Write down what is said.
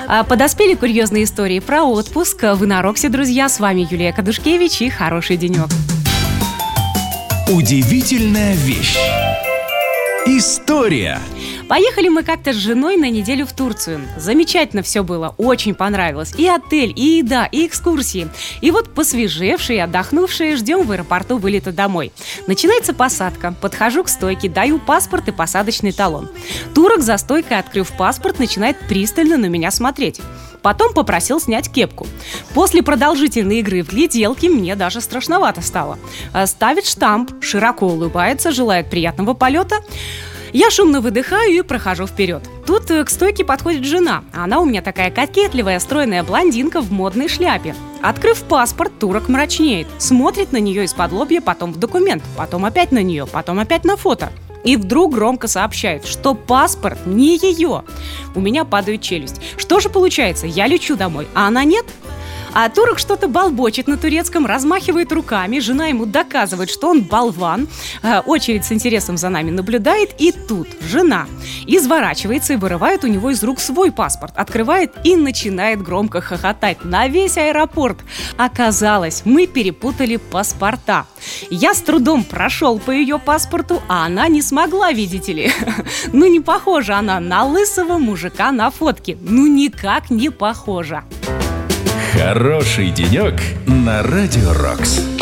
Подоспели курьезные истории про отпуск. Вы на Роксе, друзья. С вами Юлия Кадушкевич и хороший денек. Удивительная вещь. История. Поехали мы как-то с женой на неделю в Турцию. Замечательно все было, очень понравилось. И отель, и еда, и экскурсии. И вот посвежевшие и отдохнувшие ждем в аэропорту вылета домой. Начинается посадка. Подхожу к стойке, даю паспорт и посадочный талон. Турок за стойкой, открыв паспорт, начинает пристально на меня смотреть. Потом попросил снять кепку. После продолжительной игры в гляделки мне даже страшновато стало. Ставит штамп, широко улыбается, желает приятного полета. Я шумно выдыхаю и прохожу вперед. Тут к стойке подходит жена. Она у меня такая кокетливая, стройная блондинка в модной шляпе. Открыв паспорт, турок мрачнеет. Смотрит на нее из-под лобья, потом в документ, потом опять на нее, потом опять на фото. И вдруг громко сообщает, что паспорт не ее. У меня падает челюсть. Что же получается? Я лечу домой, а она нет? А турок что-то балбочет на турецком, размахивает руками. Жена ему доказывает, что он болван. Очередь с интересом за нами наблюдает. И тут жена изворачивается и вырывает у него из рук свой паспорт. Открывает и начинает громко хохотать на весь аэропорт. Оказалось, мы перепутали паспорта. Я с трудом прошел по ее паспорту, а она не смогла, видите ли. Ну, не похожа она на лысого мужика на фотке. Ну, никак не похожа. Хороший денек на Радио Рокс.